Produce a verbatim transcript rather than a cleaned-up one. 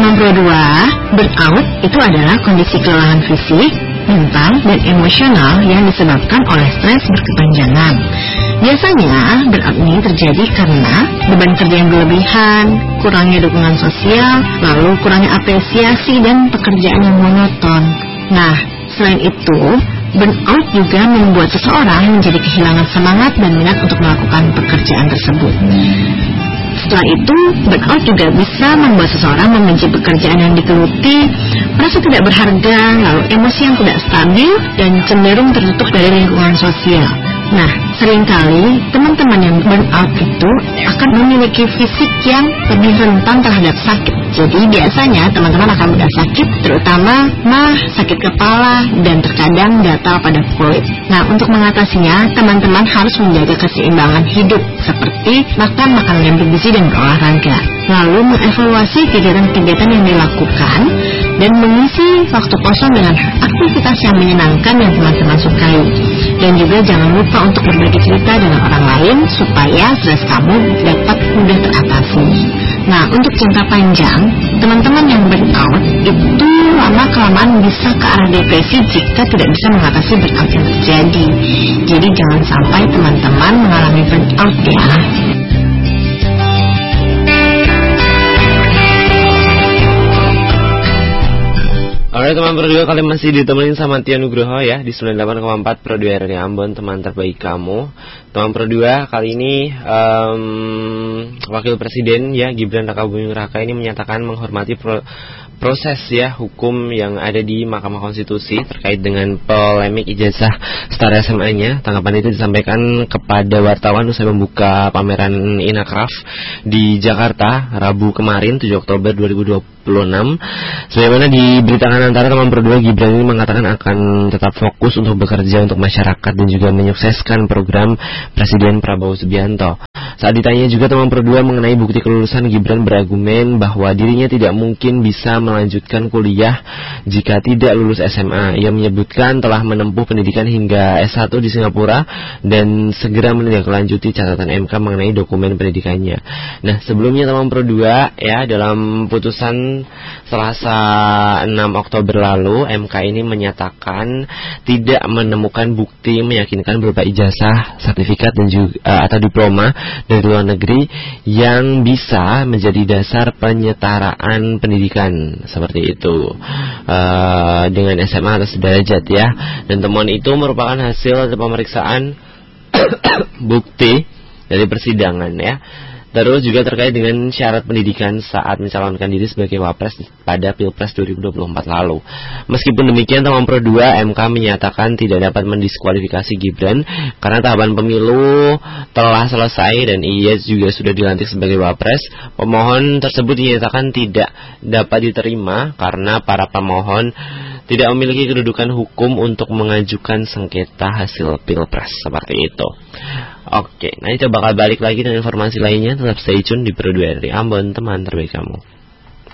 teman Pro dua, burnout itu adalah kondisi kelelahan fisik, mental, dan emosional yang disebabkan oleh stres berkepanjangan. Biasanya, burnout ini terjadi karena beban kerja yang berlebihan, kurangnya dukungan sosial, lalu kurangnya apresiasi dan pekerjaan yang monoton. Nah, selain itu, burnout juga membuat seseorang menjadi kehilangan semangat dan minat untuk melakukan pekerjaan tersebut. Setelah itu, burnout juga bisa membuat seseorang membenci pekerjaan yang digeluti, merasa tidak berharga, lalu emosi yang tidak stabil, dan cenderung tertutup dari lingkungan sosial. Nah, seringkali teman-teman yang burnout itu akan memiliki fisik yang lebih rentan terhadap sakit. Jadi biasanya teman-teman akan mudah sakit, terutama mah, sakit kepala, dan terkadang gatal pada kulit. Nah, untuk mengatasinya, teman-teman harus menjaga keseimbangan hidup, seperti makan makanan yang bergizi dan berolahraga. Lalu mengevaluasi kegiatan-kegiatan yang dilakukan, dan mengisi waktu kosong dengan aktivitas yang menyenangkan yang teman-teman sukai. Dan juga jangan lupa untuk berbagi cerita dengan orang lain supaya stres kamu dapat mudah teratasi. Nah, untuk jangka panjang, teman-teman yang burnout itu lama-kelamaan bisa ke arah depresi jika tidak bisa mengatasi burnout yang terjadi. Jadi jangan sampai teman-teman mengalami burnout ya. Alright teman Pro dua, kalian masih ditemenin sama Tia Nugroho ya di sembilan puluh delapan koma empat Pro dua R R I Ambon, teman terbaik kamu. Teman Pro dua, kali ini um, Wakil Presiden ya Gibran Rakabuming Raka ini menyatakan menghormati pro, proses ya hukum yang ada di Mahkamah Konstitusi terkait dengan polemik ijazah setara S M A-nya. Tanggapan itu disampaikan kepada wartawan usai membuka pameran Inakraf di Jakarta Rabu kemarin tujuh Oktober dua ribu dua puluh enam. Sebagaimana diberitakan antara teman Pro dua, Gibran ini mengatakan akan tetap fokus untuk bekerja untuk masyarakat dan juga menyukseskan program Presiden Prabowo Subianto. Saat ditanya juga teman Pro dua mengenai bukti kelulusan, Gibran berargumen bahwa dirinya tidak mungkin bisa melanjutkan kuliah jika tidak lulus S M A. Ia menyebutkan telah menempuh pendidikan hingga S satu di Singapura dan segera menindaklanjuti catatan M K mengenai dokumen pendidikannya. Nah, sebelumnya teman Pro dua ya, dalam putusan Selasa enam Oktober lalu, M K ini menyatakan tidak menemukan bukti meyakinkan berupa ijazah, sertifikat dan juga uh, atau diploma dari luar negeri yang bisa menjadi dasar penyetaraan pendidikan seperti itu uh, dengan S M A atau sederajat ya. Dan temuan itu merupakan hasil pemeriksaan bukti dari persidangan ya. Terus juga terkait dengan syarat pendidikan saat mencalonkan diri sebagai wapres pada Pilpres dua ribu dua puluh empat lalu. Meskipun demikian, teman Pro dua, M K menyatakan tidak dapat mendiskualifikasi Gibran karena tahapan pemilu telah selesai dan ia juga sudah dilantik sebagai wapres. Pemohon tersebut dinyatakan tidak dapat diterima karena para pemohon tidak memiliki kedudukan hukum untuk mengajukan sengketa hasil Pilpres seperti itu. Oke, nanti kita bakal balik lagi dengan informasi lainnya. Tetap stay tune di Pro dua R R I Ambon, teman terbaik kamu.